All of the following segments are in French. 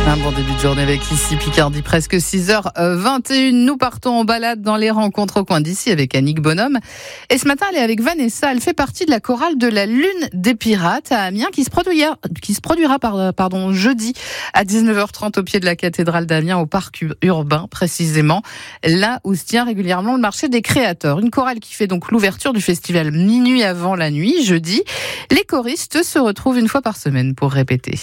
Un bon début de journée avec ici Picardie, presque 6h21. Nous partons en balade dans les rencontres au coin d'ici avec Annick Bonhomme. Et ce matin, elle est avec Vanessa. Elle fait partie de la chorale de la Lune des Pirates à Amiens qui se produira jeudi à 19h30 au pied de la cathédrale d'Amiens au parc urbain précisément, là où se tient régulièrement le marché des créateurs. Une chorale qui fait donc l'ouverture du festival Minuit avant la nuit, jeudi. Les choristes se retrouvent une fois par semaine pour répéter.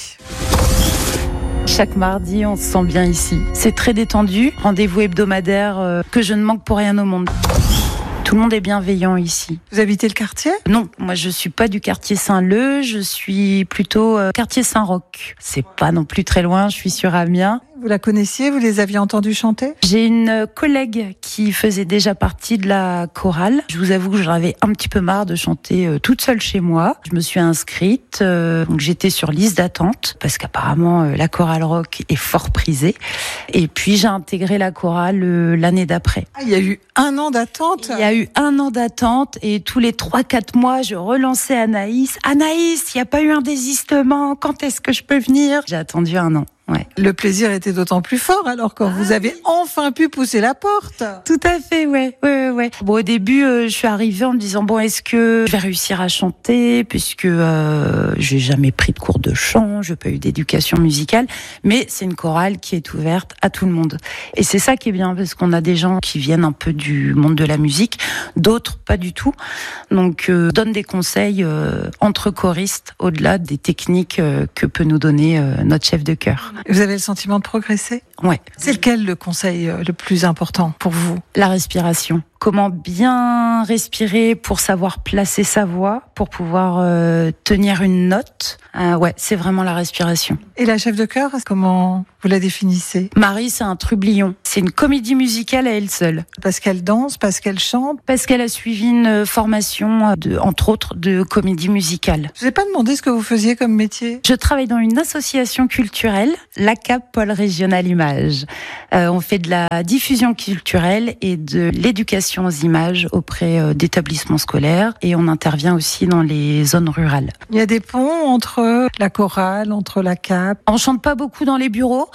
Chaque mardi, on se sent bien ici. C'est très détendu, rendez-vous hebdomadaire que je ne manque pour rien au monde. Tout le monde est bienveillant ici. Vous habitez le quartier ? Non, moi je suis pas du quartier Saint-Leu, je suis plutôt quartier Saint-Roch. C'est pas non plus très loin, je suis sur Amiens. Vous la connaissiez ? Vous les aviez entendus chanter ? J'ai une collègue qui faisait déjà partie de la chorale. Je vous avoue que j'en avais un petit peu marre de chanter toute seule chez moi. Je me suis inscrite, donc j'étais sur liste d'attente parce qu'apparemment la chorale rock est fort prisée. Et puis j'ai intégré la chorale l'année d'après. Il y a eu 1 an d'attente ? Il y a eu 1 an d'attente et tous les 3-4 mois, je relançais Anaïs. Anaïs, il n'y a pas eu un désistement, quand est-ce que je peux venir ? J'ai attendu 1 an. Ouais. Le plaisir était d'autant plus fort alors quand vous avez enfin pu pousser la porte. Tout à fait, ouais. Bon, au début, je suis arrivée en me disant bon, est-ce que je vais réussir à chanter puisque j'ai jamais pris de cours de chant, j'ai pas eu d'éducation musicale, mais c'est une chorale qui est ouverte à tout le monde. Et c'est ça qui est bien parce qu'on a des gens qui viennent un peu du monde de la musique, d'autres pas du tout. Donc, donne des conseils entre choristes au-delà des techniques que peut nous donner notre chef de chœur. Vous avez le sentiment de progresser ? Ouais. C'est lequel le conseil le plus important pour vous ? La respiration. Comment bien respirer pour savoir placer sa voix, pour pouvoir tenir une note. Ouais, c'est vraiment la respiration. Et la chef de chœur, comment vous la définissez ? Marie, c'est un trublion. C'est une comédie musicale à elle seule. Parce qu'elle danse, parce qu'elle chante ? Parce qu'elle a suivi une formation, entre autres, de comédie musicale. Je vous ai pas demandé ce que vous faisiez comme métier ? Je travaille dans une association culturelle, l'ACAP Pôle Régional Images. On fait de la diffusion culturelle et de l'éducation aux images auprès d'établissements scolaires et on intervient aussi dans les zones rurales. Il y a des ponts entre la chorale, entre la CAP. On chante pas beaucoup dans les bureaux,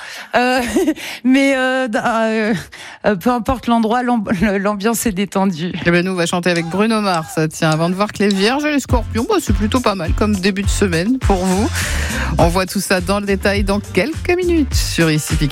mais peu importe l'endroit, l'ambiance est détendue. Et ben nous, on va chanter avec Bruno Mars. Tiens, avant de voir que les Vierges et les Scorpions, c'est plutôt pas mal comme début de semaine pour vous. On voit tout ça dans le détail dans quelques minutes sur ici Picardie.